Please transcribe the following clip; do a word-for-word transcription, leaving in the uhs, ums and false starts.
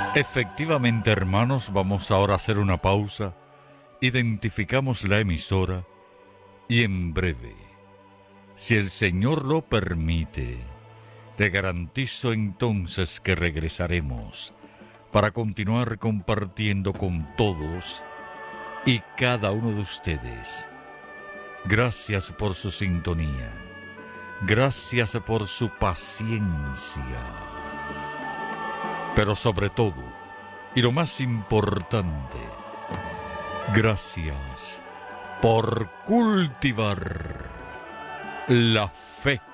Efectivamente, hermanos, vamos ahora a hacer una pausa. Identificamos la emisora y en breve, si el Señor lo permite, le garantizo entonces que regresaremos para continuar compartiendo con todos y cada uno de ustedes. Gracias por su sintonía. Gracias por su paciencia. Pero sobre todo, y lo más importante, gracias por cultivar la fe.